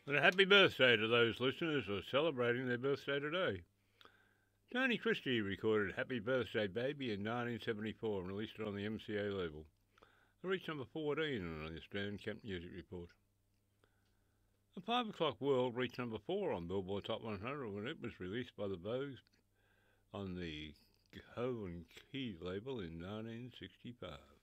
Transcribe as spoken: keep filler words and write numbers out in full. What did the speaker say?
And a happy birthday to those listeners who are celebrating their birthday today. Tony Christie recorded Happy Birthday Baby in nineteen seventy-four and released it on the M C A label. It reached number fourteen on the Stern Camp Music Report. The five O'Clock World reached number four on Billboard Top one hundred when it was released by the Vogues on the Hoe and Key label in nineteen sixty-five.